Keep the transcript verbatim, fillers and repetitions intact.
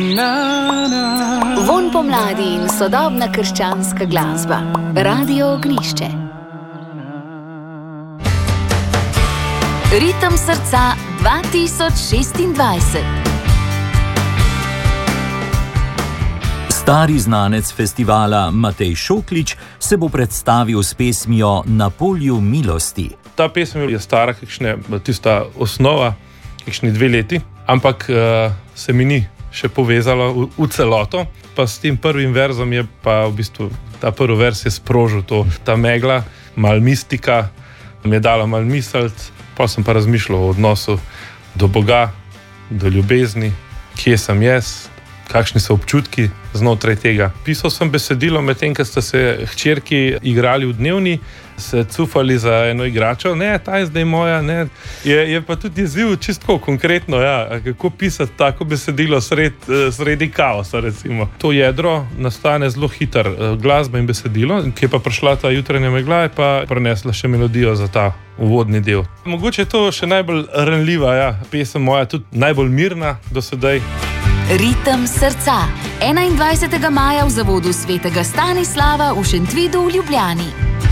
Vonj pomladi in sodobna krščanska glasba. Radio Ognjišče. Ritem srca dva tisoč šestindvajset. Stari znanec festivala Matej Šoklič se bo predstavil s pesmijo Na polju milosti. Ta pesem je stara, kakšne, tista osnova, kakšni dve leti, ampak uh, se mi ni še povezalo v, v celoto. Pa s tem prvim verzom je pa v bistvu ta prvi vers je sprožil to, ta megla, mal mistika, mi je dala mal miselc, pa sem pa razmišljal o odnosu do Boga, do ljubezni, kje sem jaz, kakšni so občutki znotraj tega. Pisal sem besedilo med tem, ko sta se hčerki igrali v dnevni, se cufali za eno igračo, ne, ta je zdaj moja, ne. Je, je pa tudi izziv čisto konkretno, ja, kako pisati tako besedilo sred, sredi kaosa, recimo. To jedro nastane zelo hiter, glasba in besedilo, ki je pa prišla ta jutranja megla, je pa prinesla še melodijo za ta uvodni del. Mogoče je to še najbolj ranljiva, ja, pesem moja, tudi najbolj mirna do sedaj. Ritem srca. enaindvajsetega maja v zavodu svetega Stanislava v Šentvidu v Ljubljani.